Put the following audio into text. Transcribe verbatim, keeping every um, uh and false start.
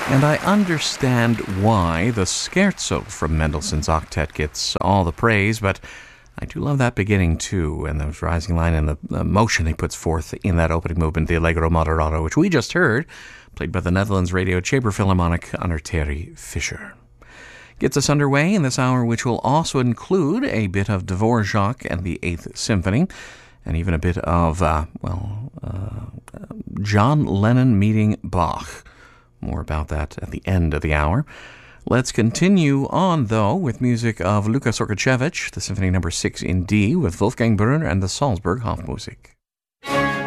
And I understand why the scherzo from Mendelssohn's octet gets all the praise, but I do love that beginning too, and the rising line and the, the motion he puts forth in that opening movement, the Allegro Moderato, which we just heard, played by the Netherlands Radio Chamber Philharmonic under Terry Fisher. Gets us underway in this hour, which will also include a bit of Dvorak and the Eighth Symphony, and even a bit of, uh, well, uh, John Lennon meeting Bach. More about that at the end of the hour. Let's continue on, though, with music of Lukas Orkaczewicz, the Symphony Number six in D, with Wolfgang Brunner and the Salzburg Hofmusik.